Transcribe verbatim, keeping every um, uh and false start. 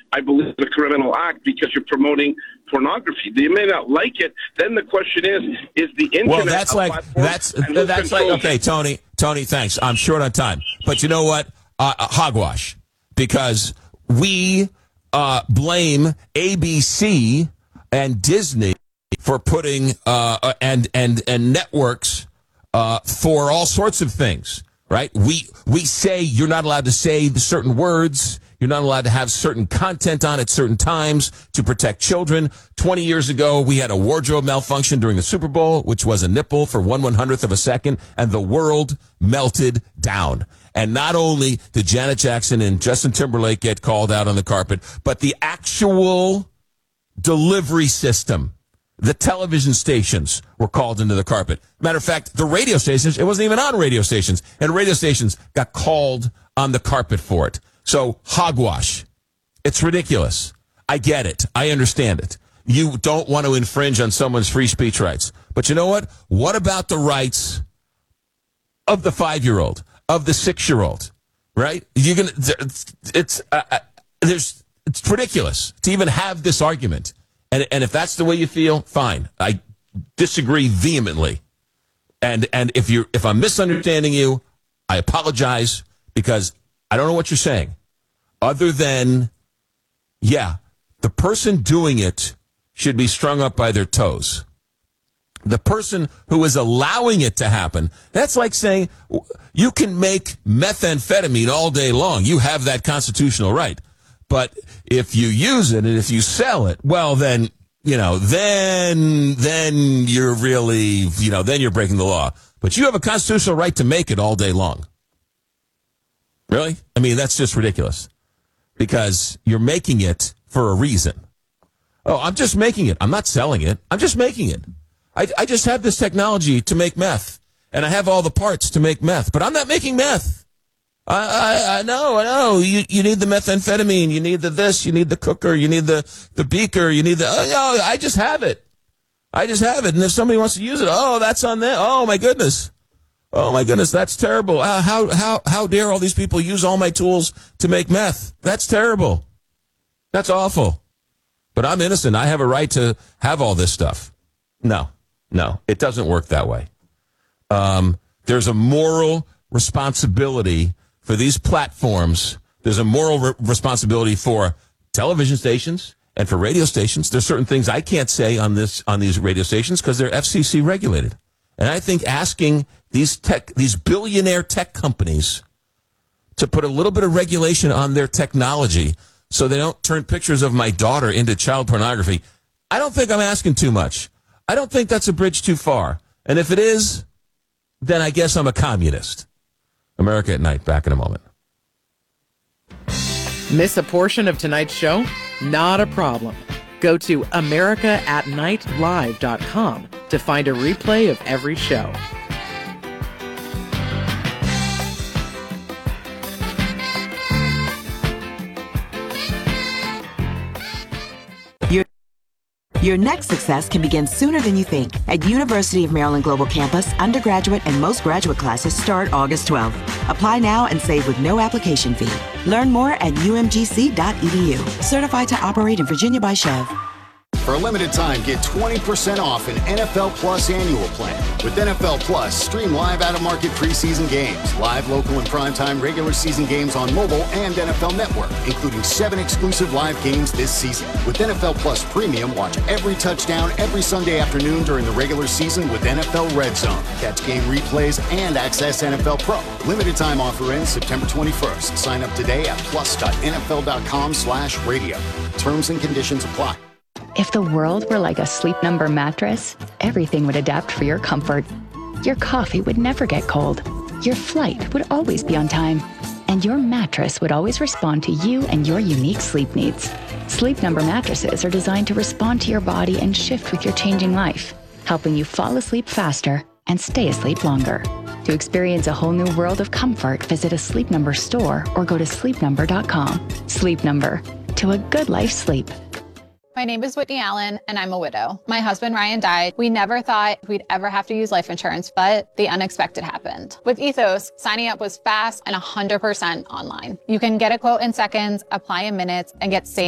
I believe it's a criminal act because you're promoting pornography. You may not like it. Then the question is, is the internet Well, that's a like, platform? that's, And who that's like, controls okay, it? Tony, Tony, thanks. I'm short on time. But you know what? Uh, uh, hogwash. Because we uh, blame A B C and Disney for putting, uh, and, and, and networks uh, for all sorts of things, right? We, we say you're not allowed to say the certain words. You're not allowed to have certain content on at certain times to protect children. twenty years ago, we had a wardrobe malfunction during the Super Bowl, which was a nipple for one one hundredth of a second, and the world melted down. And not only did Janet Jackson and Justin Timberlake get called out on the carpet, but the actual delivery system, the television stations were called into the carpet. Matter of fact, the radio stations, it wasn't even on radio stations, and radio stations got called on the carpet for it. So, hogwash. It's ridiculous. I get it. I understand it. You don't want to infringe on someone's free speech rights. But you know what? What about the rights of the five-year-old, of the six-year-old, right? You're gonna. It's, it's uh, there's. It's ridiculous to even have this argument. And and if that's the way you feel, fine. I disagree vehemently. And and if you if I'm misunderstanding you, I apologize because I don't know what you're saying. Other than, yeah, the person doing it should be strung up by their toes. The person who is allowing it to happen, that's like saying you can make methamphetamine all day long. You have that constitutional right. But if you use it and if you sell it, well, then, you know, then, then you're really, you know, then you're breaking the law. But you have a constitutional right to make it all day long. Really? I mean, that's just ridiculous. Because you're making it for a reason. Oh, I'm just making it. I'm not selling it. I'm just making it. I, I just have this technology to make meth. And I have all the parts to make meth. But I'm not making meth. I, I, I know, I know. You, you need the methamphetamine. You need the this. You need the cooker. You need the, the beaker. You need the, oh, no, I just have it. I just have it. And if somebody wants to use it, oh, that's on them. Oh, my goodness. Oh, my goodness, that's terrible. Uh, how how how dare all these people use all my tools to make meth? That's terrible. That's awful. But I'm innocent. I have a right to have all this stuff. No, no, it doesn't work that way. Um, there's a moral responsibility for these platforms. There's a moral re- responsibility for television stations and for radio stations. There's certain things I can't say on this on these radio stations because they're F C C regulated. And I think asking these tech, these billionaire tech companies to put a little bit of regulation on their technology so they don't turn pictures of my daughter into child pornography, I don't think I'm asking too much. I don't think that's a bridge too far. And if it is, then I guess I'm a communist. America at Night, back in a moment. Miss a portion of tonight's show? Not a problem. Go to america at night live dot com to find a replay of every show. Your, your next success can begin sooner than you think. At University of Maryland Global Campus, undergraduate and most graduate classes start August twelfth. Apply now and save with no application fee. Learn more at u m g c dot e d u. Certified to operate in Virginia by Chev. For a limited time, get twenty percent off an N F L Plus annual plan. With N F L Plus, stream live out-of-market preseason games, live local and primetime regular season games on mobile and N F L Network, including seven exclusive live games this season. With N F L Plus Premium, watch every touchdown every Sunday afternoon during the regular season with N F L Red Zone. Catch game replays and access N F L Pro. Limited time offer ends September twenty-first. Sign up today at plus dot n f l dot com slash radio. Terms and conditions apply. If the world were like a Sleep Number mattress, everything would adapt for your comfort. Your coffee would never get cold. Your flight would always be on time. And your mattress would always respond to you and your unique sleep needs. Sleep Number mattresses are designed to respond to your body and shift with your changing life, helping you fall asleep faster and stay asleep longer. To experience a whole new world of comfort, visit a Sleep Number store or go to sleep number dot com. Sleep Number. To a good life sleep. My name is Whitney Allen, and I'm a widow. My husband, Ryan, died. We never thought we'd ever have to use life insurance, but the unexpected happened. With Ethos, signing up was fast and one hundred percent online. You can get a quote in seconds, apply in minutes, and get saved